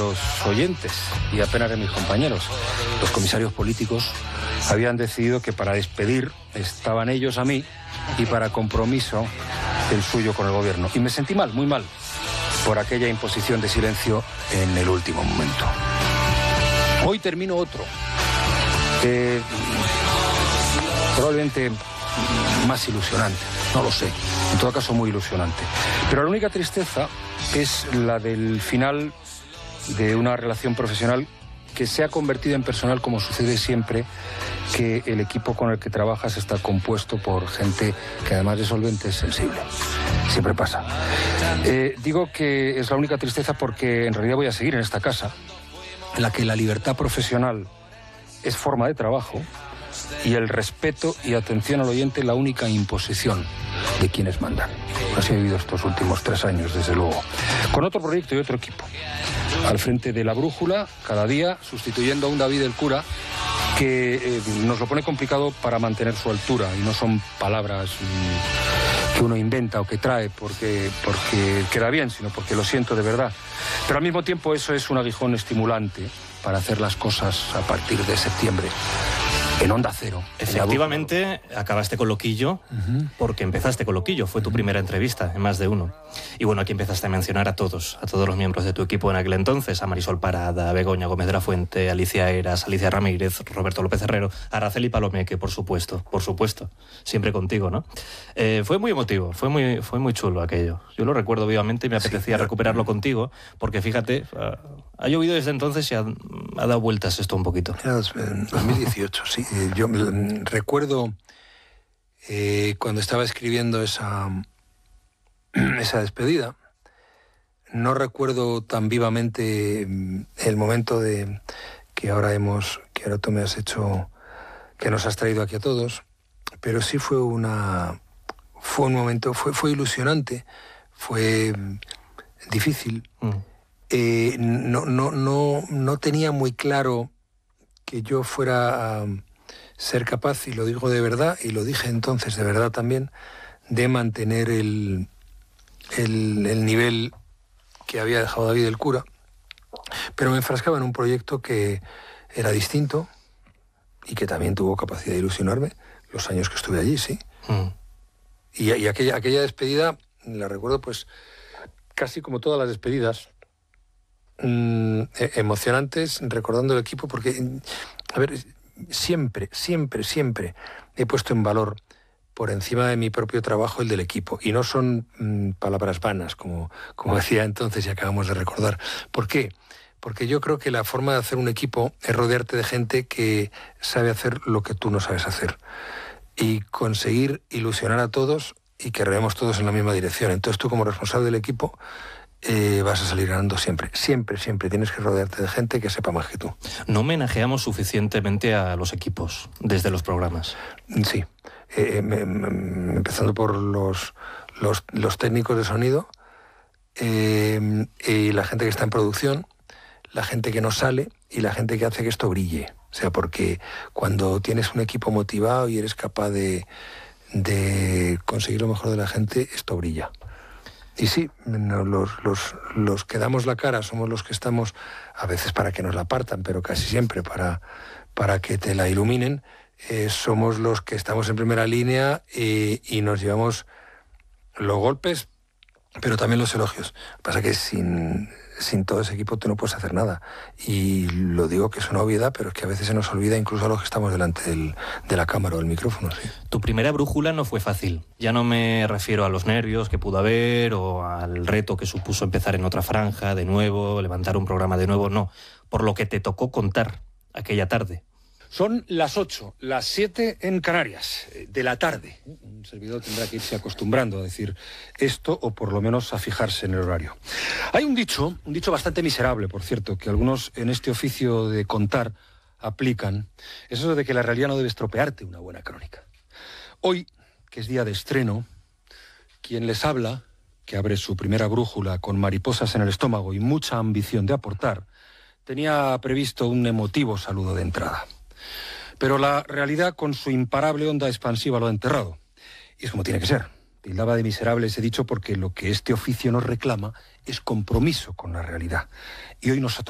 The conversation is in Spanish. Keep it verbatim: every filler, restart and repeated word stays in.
los oyentes y apenas de mis compañeros. Los comisarios políticos habían decidido que para despedir estaban ellos a mí y para compromiso el suyo con el gobierno. Y me sentí mal, muy mal, por aquella imposición de silencio en el último momento. Hoy termino otro, eh, probablemente más ilusionante, no lo sé, en todo caso muy ilusionante. Pero la única tristeza es la del final de una relación profesional que se ha convertido en personal, como sucede siempre que el equipo con el que trabajas está compuesto por gente que además de solvente es sensible. Siempre pasa. Eh, digo que es la única tristeza porque en realidad voy a seguir en esta casa, en la que la libertad profesional es forma de trabajo y el respeto y atención al oyente la única imposición de quienes mandan. Así he vivido estos últimos tres años, desde luego. Con otro proyecto y otro equipo. Al frente de La Brújula, cada día, sustituyendo a un David el cura que eh, nos lo pone complicado para mantener su altura. Y no son palabras mmm, que uno inventa o que trae porque, porque queda bien, sino porque lo siento de verdad. Pero al mismo tiempo eso es un aguijón estimulante para hacer las cosas a partir de septiembre. En Onda Cero. Efectivamente, acabaste con Loquillo, uh-huh. porque empezaste con Loquillo, fue tu uh-huh. primera entrevista, en más de uno. Y bueno, aquí empezaste a mencionar a todos, a todos los miembros de tu equipo en aquel entonces, a Marisol Parada, a Begoña Gómez de la Fuente, a Alicia Eras, a Alicia Ramírez, Roberto López Herrero, a Araceli Palomeque, por supuesto, por supuesto, siempre contigo, ¿no? Eh, fue muy emotivo, fue muy, fue muy chulo aquello. Yo lo recuerdo vivamente y me apetecía sí, pero... recuperarlo contigo, porque fíjate, ha, ha llovido desde entonces y ha, ha dado vueltas esto un poquito. Era dos mil dieciocho, sí. Yo recuerdo eh, cuando estaba escribiendo esa, esa despedida, no recuerdo tan vivamente el momento de que ahora hemos, que ahora tú me has hecho, que nos has traído aquí a todos, pero sí fue una, fue un momento, fue, fue ilusionante, fue difícil. Mm. Eh, no, no, no, no tenía muy claro que yo fuera a ser capaz, y lo digo de verdad, y lo dije entonces de verdad también, de mantener el, el, el nivel que había dejado David el cura, pero me enfrascaba en un proyecto que era distinto y que también tuvo capacidad de ilusionarme, los años que estuve allí, sí. Mm. Y, y aquella, aquella despedida, la recuerdo pues casi como todas las despedidas, mmm, emocionantes, recordando el equipo, porque, a ver, siempre, siempre, siempre he puesto en valor por encima de mi propio trabajo el del equipo. Y no son mmm, palabras vanas, como, como decía entonces y acabamos de recordar. ¿Por qué? Porque yo creo que la forma de hacer un equipo es rodearte de gente que sabe hacer lo que tú no sabes hacer. Y conseguir ilusionar a todos y que rememos todos en la misma dirección. Entonces tú, como responsable del equipo, Eh, vas a salir ganando siempre, siempre, siempre. Tienes que rodearte de gente que sepa más que tú. No homenajeamos suficientemente a los equipos desde los programas. Sí, eh, me, me, empezando por los, los, los técnicos de sonido eh, y la gente que está en producción, la gente que no sale y la gente que hace que esto brille. O sea, porque cuando tienes un equipo motivado y eres capaz de, de conseguir lo mejor de la gente, esto brilla. Y sí, los, los, los que damos la cara somos los que estamos, a veces para que nos la partan, pero casi siempre para, para que te la iluminen, eh, somos los que estamos en primera línea y, y nos llevamos los golpes, pero también los elogios. Pasa que sin, sin todo ese equipo tú no puedes hacer nada. Y lo digo que es una obviedad, pero es que a veces se nos olvida incluso a los que estamos delante del, de la cámara o del micrófono. ¿Sí? Tu primera brújula no fue fácil. Ya no me refiero a los nervios que pudo haber o al reto que supuso empezar en otra franja de nuevo, levantar un programa de nuevo, no. Por lo que te tocó contar aquella tarde. Son las ocho, las siete en Canarias, de la tarde. Un servidor tendrá que irse acostumbrando a decir esto o por lo menos a fijarse en el horario. Hay un dicho, un dicho bastante miserable, por cierto, que algunos en este oficio de contar aplican. Eso de que la realidad no debe estropearte una buena crónica. Hoy, que es día de estreno, quien les habla, que abre su primera brújula con mariposas en el estómago y mucha ambición de aportar, tenía previsto un emotivo saludo de entrada. Pero la realidad, con su imparable onda expansiva, lo ha enterrado. Y es como tiene que ser. Tildaba de miserable ese dicho porque lo que este oficio nos reclama es compromiso con la realidad. Y hoy nosotros